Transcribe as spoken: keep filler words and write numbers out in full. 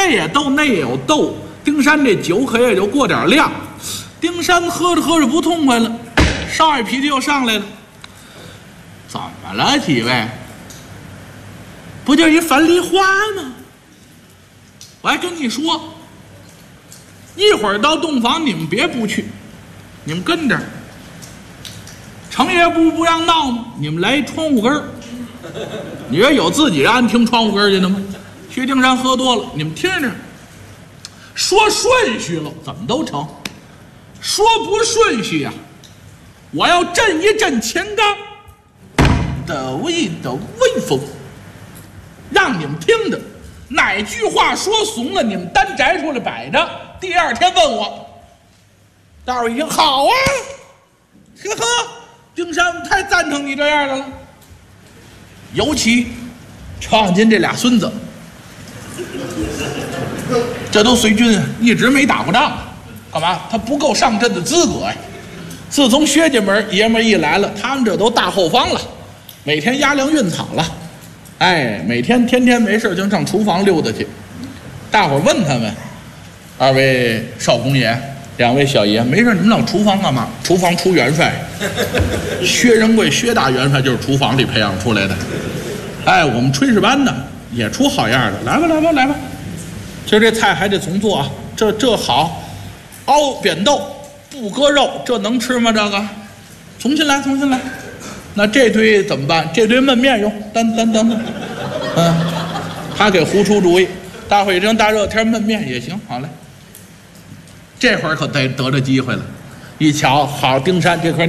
这也逗，那也有逗。丁山这酒可也就过点量。丁山喝着喝着不痛快了，少爷脾气又上来了。怎么了，几位？不就一樊梨花吗？我还跟你说，一会儿到洞房你们别不去，你们跟着。程爷不不让闹吗？你们来一窗户根儿。你说有自己让人听窗户根儿去的吗？薛丁山喝多了，你们听着。说顺序了，怎么都成；说不顺序呀、啊，我要震一震钱刚，抖一抖威风，让你们听着。哪句话说怂了，你们单摘出来摆着。第二天问我，大伙一听好啊，呵呵，丁山太赞成你这样的了。尤其程咬金这俩孙子。这都随军，一直没打过仗，干嘛？他不够上阵的资格呀。自从薛家门爷们一来了，他们这都大后方了，每天压粮运草了，哎，每天天天没事就上厨房溜达去。大伙问他们，二位少公爷，两位小爷，没事你们老厨房干嘛？厨房出元帅，薛仁贵薛大元帅就是厨房里培养出来的。哎，我们炊事班的也出好样的，来吧来吧来吧。今儿这菜还得重做啊，这这好，熬扁豆不搁肉，这能吃吗？这个，重新来，重新来。那这堆怎么办？这堆焖面用，等等等等。嗯，他给胡出主意，大伙一听大热天焖面也行，好嘞。这会儿可得得着机会了，一瞧，好，丁山这块。